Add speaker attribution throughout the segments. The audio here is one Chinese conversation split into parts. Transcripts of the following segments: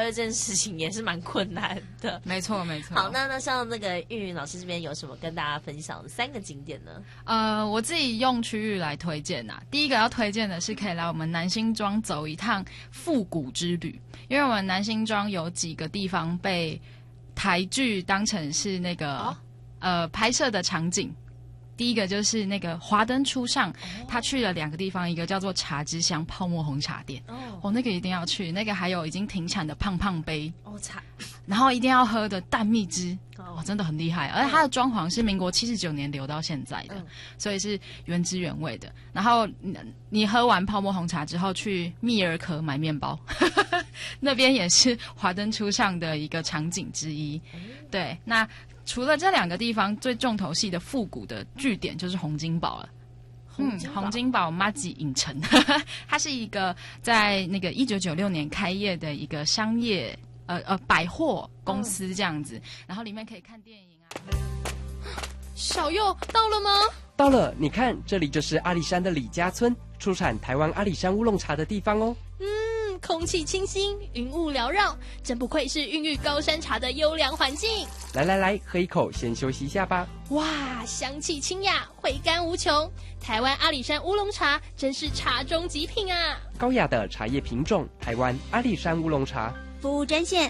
Speaker 1: 这件事情也是蛮困难的。
Speaker 2: 没错没错。
Speaker 1: 好，那像那个玉云老师这边有什么跟大家分享的3个景点呢？
Speaker 2: 我自己用区域来推荐啊。第一个要推荐的是可以来我们南新庄走一趟复古之旅，因为我们南新庄有几个地方被台剧当成是那个、拍摄的场景。第一个就是那个华灯初上，他去了2个地方，一个叫做茶之乡泡沫红茶店，那个一定要去，那个还有已经停产的胖胖杯，然后一定要喝的淡蜜汁，真的很厉害，而且它的装潢是民国79年留到现在的，所以是原汁原味的。然后你喝完泡沫红茶之后，去蜜儿壳买面包，那边也是华灯初上的一个场景之一。对，那除了这2个地方，最重头戏的复古的据点就是洪金宝了。洪金宝麻吉影城，它是一个在那个1996年开业的一个商业百货公司这样子，然后里面可以看电影啊。
Speaker 3: 小佑到了吗？
Speaker 4: 到了，你看这里就是阿里山的李家村，出产台湾阿里山乌龙茶的地方哦。
Speaker 3: 空气清新，云雾缭绕，真不愧是孕育高山茶的优良环境。
Speaker 4: 来，喝一口，先休息一下吧。
Speaker 3: 哇，香气清雅，回甘无穷。台湾阿里山乌龙茶真是茶中极品啊！
Speaker 4: 高雅的茶叶品种，台湾阿里山乌龙茶。
Speaker 5: 服务专线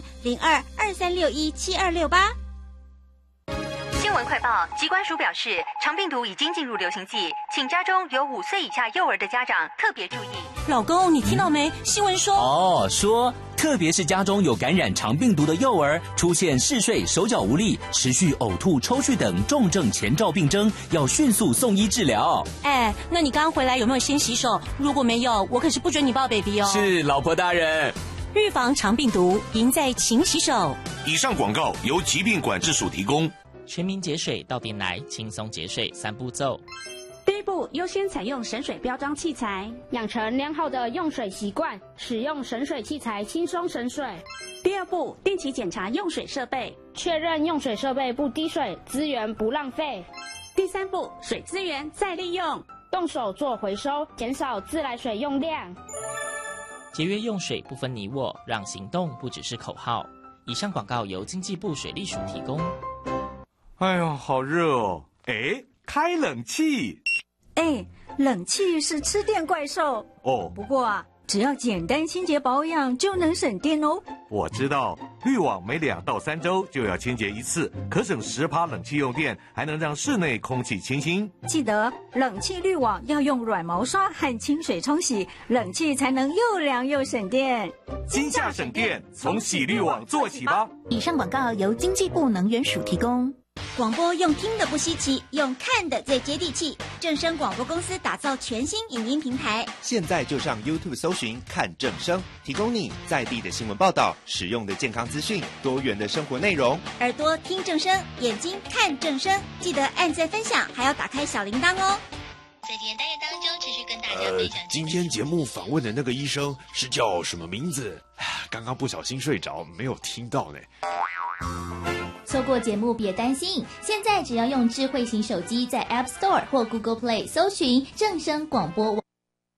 Speaker 5: 02-2361-7268。
Speaker 6: 新闻快报，疾管署表示，肠病毒已经进入流行季，请家中有5岁以下幼儿的家长特别注意。
Speaker 5: 老公，你听到没？新闻说
Speaker 7: 说特别是家中有感染肠病毒的幼儿，出现嗜睡、手脚无力、持续呕吐、抽搐等重症前兆病征，要迅速送医治疗。
Speaker 5: 那你刚回来有没有先洗手？如果没有，我可是不准你抱 baby 哦。
Speaker 7: 是，老婆大人。
Speaker 5: 预防肠病毒，赢在勤洗手。
Speaker 8: 以上广告由疾病管制署提供。
Speaker 9: 全民节水到店来，轻松节水3步骤。
Speaker 10: 第一步，优先采用省水标章器材，养成良好的用水习惯，使用省水器材轻松省水。
Speaker 5: 第二步，定期检查用水设备，
Speaker 10: 确认用水设备不滴水，资源不浪费。
Speaker 5: 第三步，水资源再利用，
Speaker 10: 动手做回收，减少自来水用量。
Speaker 9: 节约用水不分你我，让行动不只是口号。以上广告由经济部水利署提供。
Speaker 8: 哎呦，好热哦！开冷气。
Speaker 11: 冷气是吃电怪兽
Speaker 8: 哦。
Speaker 11: 不过只要简单清洁保养就能省电哦。
Speaker 8: 我知道，滤网每2到3周就要清洁1次，可省10%冷气用电，还能让室内空气清新。
Speaker 11: 记得冷气滤网要用软毛刷和清水冲洗，冷气才能又凉又省电。
Speaker 8: 今夏省电，从洗滤网做起吧。
Speaker 5: 以上广告由经济部能源署提供。广播用听的不稀奇，用看的最接地气。正声广播公司打造全新影音平台，
Speaker 12: 现在就上 YouTube 搜寻看正声，提供你在地的新闻报道、实用的健康资讯、多元的生活内容。
Speaker 5: 耳朵听正声，眼睛看正声，记得按赞分享，还要打开小铃铛哦。
Speaker 6: 在今天单元当中，持续跟大家分享。
Speaker 13: 今天节目访问的那个医生是叫什么名字？刚刚不小心睡着，没有听到呢。
Speaker 14: 错过节目别担心，现在只要用智慧型手机在 App Store 或 Google Play 搜寻正声广播网，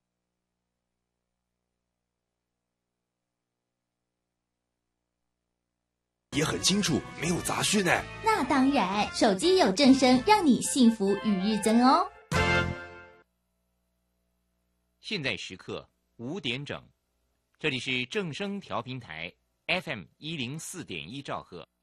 Speaker 13: 也很清楚，没有杂讯呢。
Speaker 14: 那当然，手机有正声，让你幸福与日增哦。
Speaker 15: 现在时刻5点整，这里是正声调频台 FM104.1兆赫。